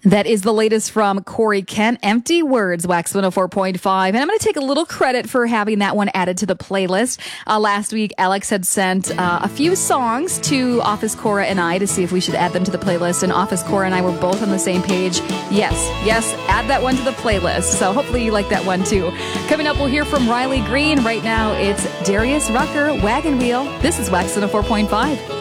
That is the latest from Corey Kent, Empty Words, Wax 104.5. And I'm going to take a little credit for having that one added to the playlist. Last week, Alex had sent a few songs to Office Cora and I to see if we should add them to the playlist. And Office Cora and I were both on the same page. Yes, add that one to the playlist. So hopefully you like that one too. Coming up, we'll hear from Riley Green. Right now, it's Darius Rucker, Wagon Wheel. This is Wax 104.5.